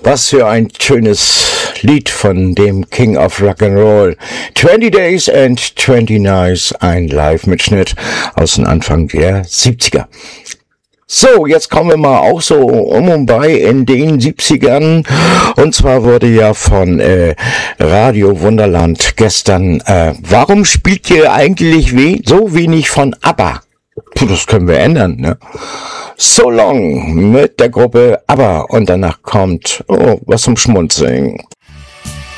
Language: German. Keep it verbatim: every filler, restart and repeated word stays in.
Was für ein schönes Lied von dem King of Rock'n'Roll. twenty Days and twenty Nights, ein Live-Mitschnitt aus dem Anfang der siebziger. So, jetzt kommen wir mal auch so um und bei in den siebzigern. Und zwar wurde ja von äh, Radio Wunderland gestern, äh, warum spielt ihr eigentlich we- so wenig von ABBA? Puh, das können wir ändern, ne? So Long mit der Gruppe ABBA und danach kommt, oh, was zum Schmunzeln.